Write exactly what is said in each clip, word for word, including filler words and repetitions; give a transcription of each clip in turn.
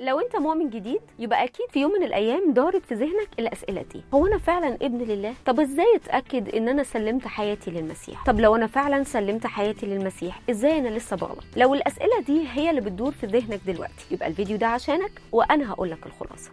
لو انت مؤمن جديد يبقى اكيد في يوم من الايام دارت في ذهنك الاسئله دي: هو انا فعلا ابن لله؟ طب ازاي اتاكد ان انا سلمت حياتي للمسيح؟ طب لو انا فعلا سلمت حياتي للمسيح ازاي انا لسه بغلط؟ لو الاسئله دي هي اللي بتدور في ذهنك دلوقتي يبقى الفيديو ده عشانك، وانا هقول لك الخلاصه.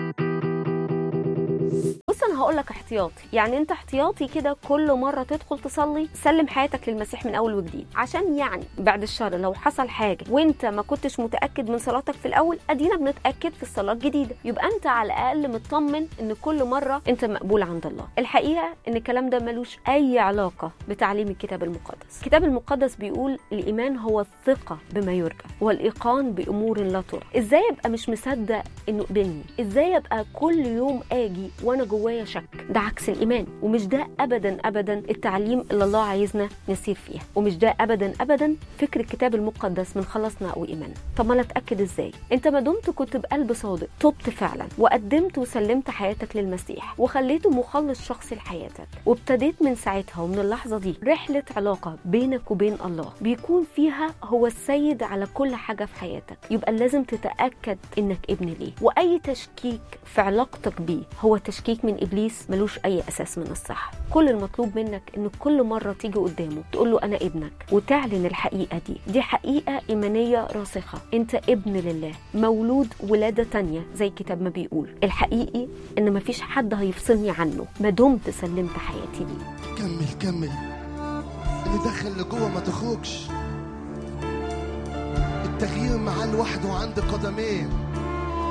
بص انا هقول لك احتياطي، يعني انت احتياطي كده كل مره تدخل تصلي سلم حياتك للمسيح من اول وجديد، عشان يعني بعد الشر لو حصل حاجه وانت ما كنتش متاكد من صلاتك في الاول، ادينا بنتاكد في الصلاه الجديده، يبقى انت على الاقل مطمن ان كل مره انت مقبول عند الله. الحقيقه ان الكلام ده ملوش اي علاقه بتعليم الكتاب المقدس. الكتاب المقدس بيقول الايمان هو الثقه بما يرجى والايقان بامور لا ترى. ازاي ابقى مش مصدق انه قبلني؟ ازاي ابقى كل يوم اجي وانا جوايا شك؟ ده عكس الايمان، ومش ده ابدا ابدا التعليم اللي الله عايزنا نسير فيها، ومش ده ابدا ابدا فكر الكتاب المقدس من خلصنا او ايماننا. طب ما اتاكد ازاي؟ انت ما دمت كنت بقلب صادق، تبت فعلا وقدمت وسلمت حياتك للمسيح وخليته مخلص شخصي لحياتك، وابتديت من ساعتها ومن اللحظه دي رحله علاقه بينك وبين الله بيكون فيها هو السيد على كل حاجه في حياتك، يبقى لازم تتاكد انك ابن ليه. واي تشكيك في علاقتك بيه هو تشكيك من ابليس ملوش اي اساس من الصح. كل المطلوب منك ان كل مره تيجي قدامه تقول له انا ابنك، وتعلن الحقيقه دي. دي حقيقه ايمانيه راسخه، انت ابن لله مولود ولاده تانية زي الكتاب ما بيقول. الحقيقي ان مفيش حد هيفصلني عنه ما دمت سلمت حياتي ليه. كمل كمل، اللي دخل لجوه ما تخرجش. التغيير معاه لوحده عند قدميه.